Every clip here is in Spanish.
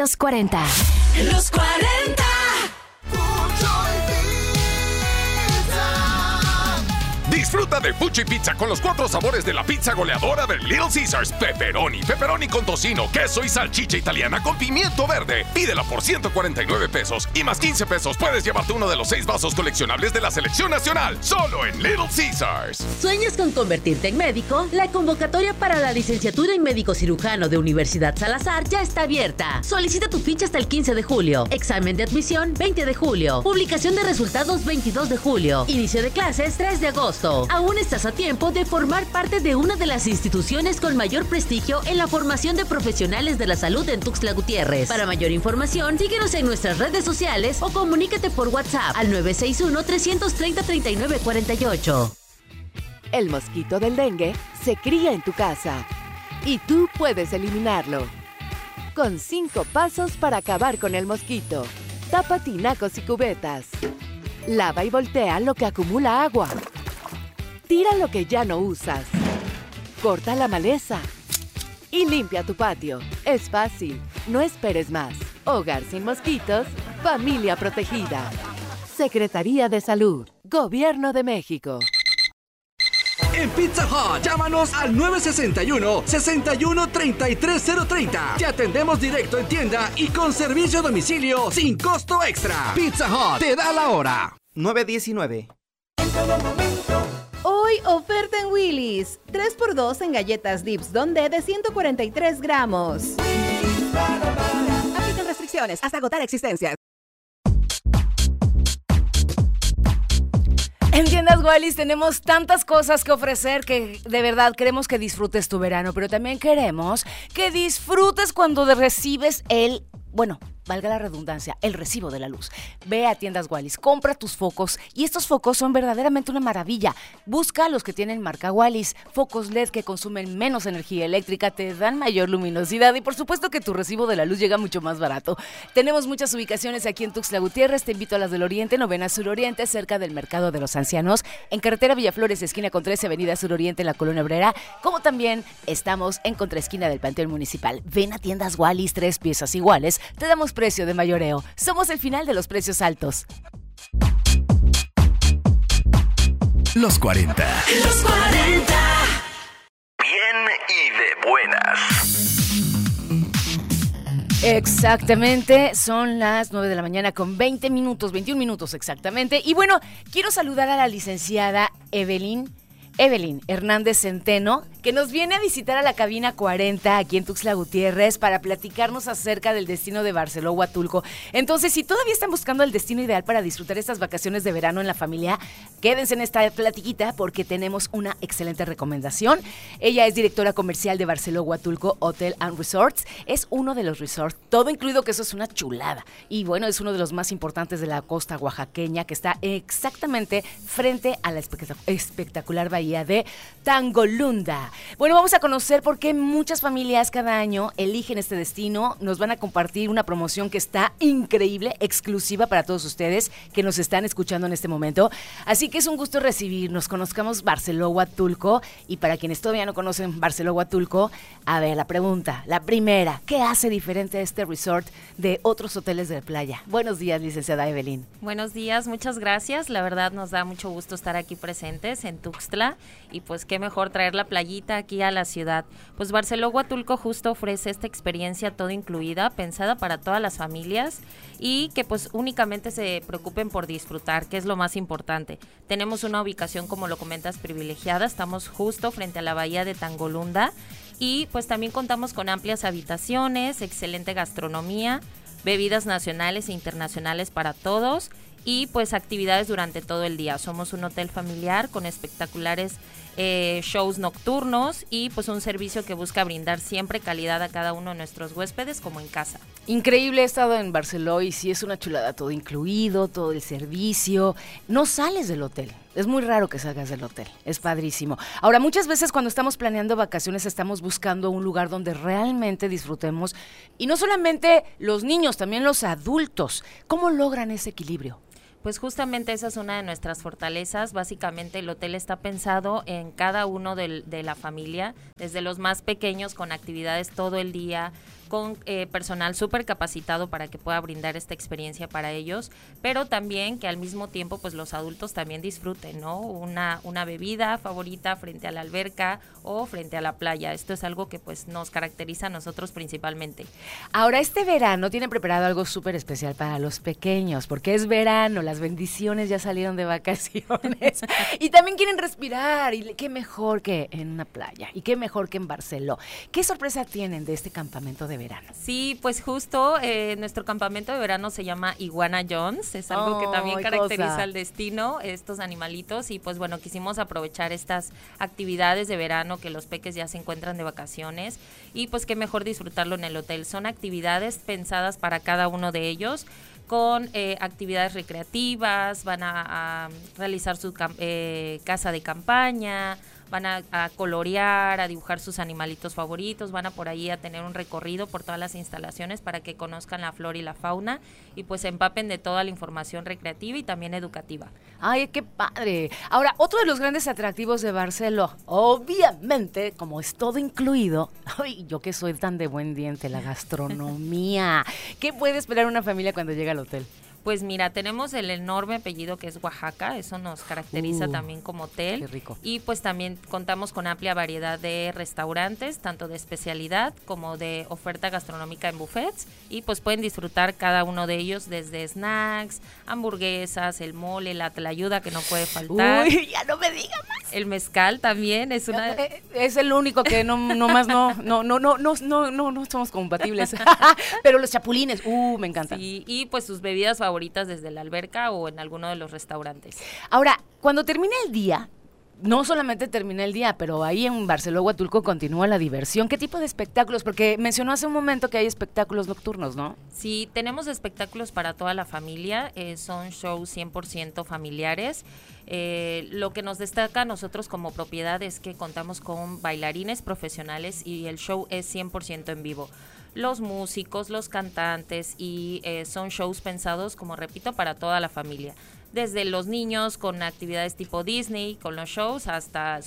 Los 40. Los 40. Disfruta de Fuchi Pizza con los 4 sabores de la pizza goleadora de Little Caesars. Pepperoni con tocino, queso y salchicha italiana con pimiento verde. Pídela por 149 pesos y más 15 pesos puedes llevarte uno de los 6 vasos coleccionables de la selección nacional. Solo en Little Caesars. ¿Sueñas con convertirte en médico? La convocatoria para la licenciatura en médico cirujano de Universidad Salazar ya está abierta. Solicita tu ficha hasta el 15 de julio. Examen de admisión 20 de julio. Publicación de resultados 22 de julio. Inicio de clases 3 de agosto. Aún estás a tiempo de formar parte de una de las instituciones con mayor prestigio en la formación de profesionales de la salud en Tuxtla Gutiérrez. Para mayor información, síguenos en nuestras redes sociales o comunícate por WhatsApp al 961-330-3948. El mosquito del dengue se cría en tu casa y tú puedes eliminarlo. Con 5 pasos para acabar con el mosquito. Tapa tinacos y cubetas. Lava y voltea lo que acumula agua. Tira lo que ya no usas. Corta la maleza. Y limpia tu patio. Es fácil. No esperes más. Hogar sin mosquitos. Familia protegida. Secretaría de Salud. Gobierno de México. En Pizza Hut, llámanos al 961-61-33030. Te atendemos directo en tienda y con servicio a domicilio sin costo extra. Pizza Hut te da la hora. 9:19. Hoy oferta en Willy's. 3x2 en galletas Dips Donde de 143 gramos. Aplican restricciones hasta agotar existencias. En Tiendas Wallis tenemos tantas cosas que ofrecer que de verdad queremos que disfrutes tu verano, pero también queremos que disfrutes cuando recibes valga la redundancia, el recibo de la luz. Ve a Tiendas Wallis, compra tus focos y estos focos son verdaderamente una maravilla. Busca los que tienen marca Wallis, focos LED que consumen menos energía eléctrica, te dan mayor luminosidad y por supuesto que tu recibo de la luz llega mucho más barato. Tenemos muchas ubicaciones aquí en Tuxtla Gutiérrez, te invito a las del Oriente, Novena Suroriente, cerca del Mercado de los Ancianos, en carretera Villaflores, esquina con 13, avenida Suroriente, en la Colonia Obrera, como también estamos en contraesquina del Panteón Municipal. Ven a Tiendas Wallis, 3 piezas iguales, te damos precio de mayoreo. Somos el final de los precios altos. Los 40. Los 40. Bien y de buenas. Exactamente, son las 9 de la mañana con 20 minutos, 21 minutos exactamente. Y bueno, quiero saludar a la licenciada Evelyn Hernández Centeno, que nos viene a visitar a la cabina 40 aquí en Tuxtla Gutiérrez para platicarnos acerca del destino de Barceló Huatulco. Entonces, si todavía están buscando el destino ideal para disfrutar estas vacaciones de verano en la familia, quédense en esta platiquita porque tenemos una excelente recomendación. Ella es directora comercial de Barceló Huatulco Hotel and Resorts. Es uno de los resorts, todo incluido, que eso es una chulada. Y bueno, es uno de los más importantes de la costa oaxaqueña, que está exactamente frente a la espectacular bahía de Tangolunda. Bueno, vamos a conocer por qué muchas familias cada año eligen este destino. Nos van a compartir una promoción que está increíble, exclusiva para todos ustedes que nos están escuchando en este momento. Así que es un gusto recibirnos. Conozcamos Barceló Huatulco. Y para quienes todavía no conocen Barceló Huatulco, a ver, la pregunta, la primera, ¿qué hace diferente este resort de otros hoteles de playa? Buenos días, licenciada Evelyn. Buenos días, muchas gracias. La verdad nos da mucho gusto estar aquí presentes en Tuxtla y pues qué mejor traer la playita aquí a la ciudad. Pues Barceló Huatulco justo ofrece esta experiencia todo incluida, pensada para todas las familias y que pues únicamente se preocupen por disfrutar, que es lo más importante. Tenemos una ubicación, como lo comentas, privilegiada, estamos justo frente a la bahía de Tangolunda y pues también contamos con amplias habitaciones, excelente gastronomía, bebidas nacionales e internacionales para todos y pues actividades durante todo el día. Somos un hotel familiar con espectaculares shows nocturnos y pues un servicio que busca brindar siempre calidad a cada uno de nuestros huéspedes como en casa. Increíble, he estado en Barceló y sí es una chulada, todo incluido, todo el servicio. No sales del hotel. Es muy raro que salgas del hotel, es padrísimo. Ahora, muchas veces cuando estamos planeando vacaciones estamos buscando un lugar donde realmente disfrutemos y no solamente los niños, también los adultos. ¿Cómo logran ese equilibrio? Pues justamente esa es una de nuestras fortalezas. Básicamente el hotel está pensado en cada uno de la familia, desde los más pequeños con actividades todo el día, con personal súper capacitado para que pueda brindar esta experiencia para ellos, pero también que al mismo tiempo pues los adultos también disfruten, ¿no? Una bebida favorita frente a la alberca o frente a la playa. Esto es algo que pues nos caracteriza a nosotros principalmente. Ahora, este verano tienen preparado algo súper especial para los pequeños, porque es verano, las bendiciones ya salieron de vacaciones y también quieren respirar, y qué mejor que en una playa, y qué mejor que en Barceló. ¿Qué sorpresa tienen de este campamento de verano? Sí, pues justo nuestro campamento de verano se llama Iguana Jones, es algo que también caracteriza al destino, estos animalitos, y pues bueno, quisimos aprovechar estas actividades de verano que los peques ya se encuentran de vacaciones, y pues qué mejor disfrutarlo en el hotel. Son actividades pensadas para cada uno de ellos, con actividades recreativas, van a realizar su casa de campaña, van a colorear, a dibujar sus animalitos favoritos, van a por ahí a tener un recorrido por todas las instalaciones para que conozcan la flora y la fauna y pues se empapen de toda la información recreativa y también educativa. ¡Ay, qué padre! Ahora, otro de los grandes atractivos de Barceló, obviamente, como es todo incluido, ¡ay, yo que soy tan de buen diente, la gastronomía! ¿Qué puede esperar una familia cuando llega al hotel? Pues mira, tenemos el enorme apellido que es Oaxaca, eso nos caracteriza también como hotel. Qué rico. Y pues también contamos con amplia variedad de restaurantes, tanto de especialidad como de oferta gastronómica en buffets. Y pues pueden disfrutar cada uno de ellos desde snacks, hamburguesas, el mole, la tlayuda que no puede faltar. ¡Uy, ya no me digas más! El mezcal también es una... Es el único que no somos compatibles. Pero los chapulines, me encanta. Sí, y pues sus bebidas favoritas desde la alberca o en alguno de los restaurantes. Ahora, cuando termina el día, no solamente termina el día, pero ahí en Barceló, Huatulco, continúa la diversión. ¿Qué tipo de espectáculos? Porque mencionó hace un momento que hay espectáculos nocturnos, ¿no? Sí, tenemos espectáculos para toda la familia, son shows 100% familiares. Lo que nos destaca a nosotros como propiedad es que contamos con bailarines profesionales y el show es 100% en vivo. Los músicos, los cantantes y son shows pensados, como repito, para toda la familia. Desde los niños con actividades tipo Disney, con los shows, hasta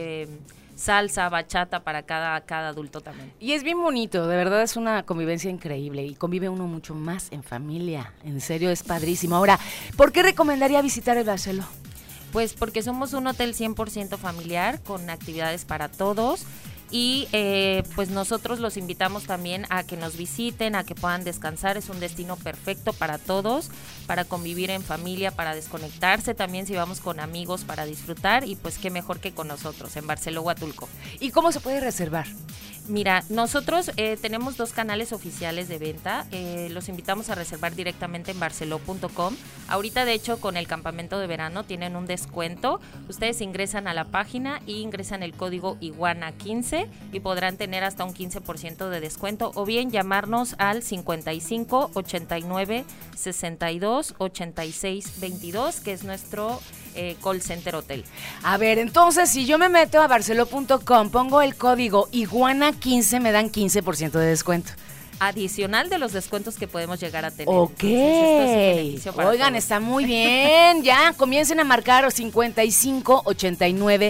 salsa, bachata para cada adulto también. Y es bien bonito, de verdad es una convivencia increíble y convive uno mucho más en familia. En serio, es padrísimo. Ahora, ¿por qué recomendaría visitar el Barceló? Pues porque somos un hotel 100% familiar con actividades para todos. Y pues nosotros los invitamos también a que nos visiten, a que puedan descansar. Es un destino perfecto para todos, para convivir en familia, para desconectarse también si vamos con amigos para disfrutar y pues qué mejor que con nosotros en Barceló, Huatulco. ¿Y cómo se puede reservar? Mira, nosotros tenemos 2 canales oficiales de venta, los invitamos a reservar directamente en barceló.com. Ahorita de hecho con el campamento de verano tienen un descuento, ustedes ingresan a la página y ingresan el código Iguana15 y podrán tener hasta un 15% de descuento o bien llamarnos al 55 89 62 86 22 que es nuestro call center hotel. A ver, entonces si yo me meto a barceló.com, pongo el código Iguana15, me dan 15% de descuento. Adicional de los descuentos que podemos llegar a tener. Ok. Oigan, todos. está muy bien. Ya, comiencen a marcar 55 89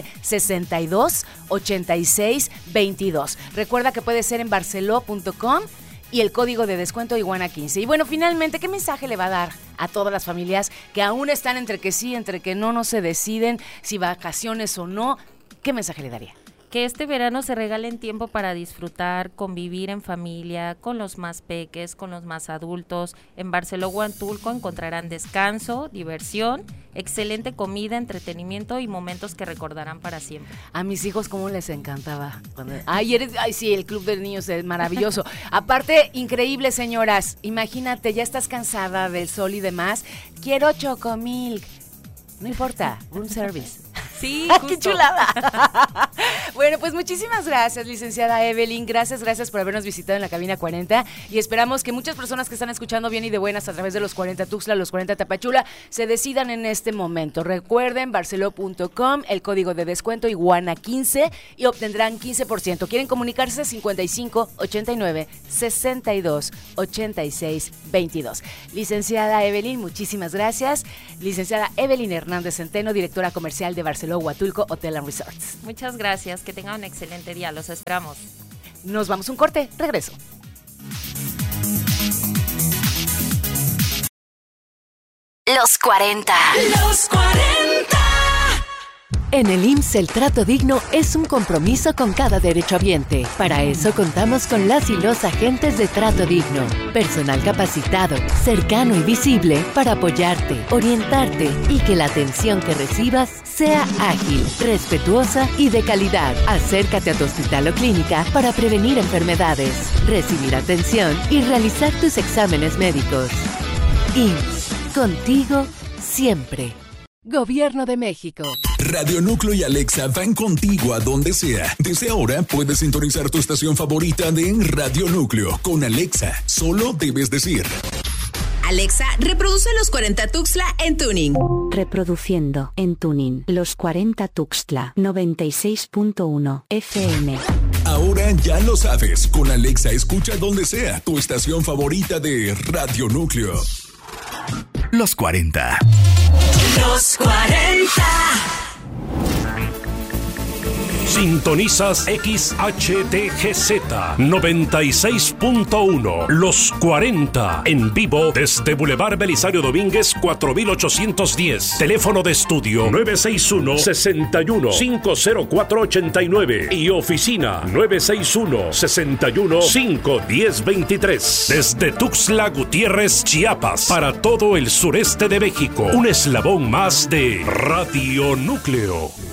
62 86 22. Recuerda que puede ser en barceló.com y el código de descuento Iguana15. Y bueno, finalmente, ¿qué mensaje le va a dar a todas las familias que aún están entre que sí, entre que no se deciden si vacaciones o no? ¿Qué mensaje le daría? Que este verano se regalen tiempo para disfrutar, convivir en familia, con los más peques, con los más adultos. En Barceló, Huatulco encontrarán descanso, diversión, excelente comida, entretenimiento y momentos que recordarán para siempre. A mis hijos cómo les encantaba. Ay, sí, el club de niños es maravilloso. Aparte, increíble, señoras. Imagínate, ya estás cansada del sol y demás. Quiero chocomilk. No importa, room service. Sí, ¡qué chulada! Bueno, pues muchísimas gracias, licenciada Evelyn. Gracias por habernos visitado en la cabina 40 y esperamos que muchas personas que están escuchando bien y de buenas a través de los 40 Tuxtla, los 40 Tapachula, se decidan en este momento. Recuerden, barceló.com, el código de descuento Iguana15 y obtendrán 15%. ¿Quieren comunicarse? 55 89 62 86 22. Licenciada Evelyn, muchísimas gracias. Licenciada Evelyn Hernández Centeno, directora comercial de Barceló Huatulco Hotel and Resorts. Muchas gracias, que tengan un excelente día, los esperamos. Nos vamos a un corte, regreso. Los 40. Los 40. En el IMSS el trato digno es un compromiso con cada derechohabiente. Para eso contamos con las y los agentes de trato digno. Personal capacitado, cercano y visible para apoyarte, orientarte y que la atención que recibas sea ágil, respetuosa y de calidad. Acércate a tu hospital o clínica para prevenir enfermedades, recibir atención y realizar tus exámenes médicos. IMSS, contigo siempre. Gobierno de México. Radio Núcleo y Alexa van contigo a donde sea. Desde ahora puedes sintonizar tu estación favorita de Radio Núcleo. Con Alexa, solo debes decir: Alexa, reproduce Los 40 Tuxtla en tuning. Reproduciendo en tuning Los 40 Tuxtla 96.1 FM. Ahora ya lo sabes. Con Alexa escucha donde sea tu estación favorita de Radio Núcleo. Los 40. Los 40. Sintonizas XHTGZ 96.1 Los 40 en vivo desde Boulevard Belisario Domínguez 4810. Teléfono de estudio 961-61-50489 y oficina 961-61-51023. Desde Tuxtla Gutiérrez, Chiapas, para todo el sureste de México. Un eslabón más de Radio Núcleo.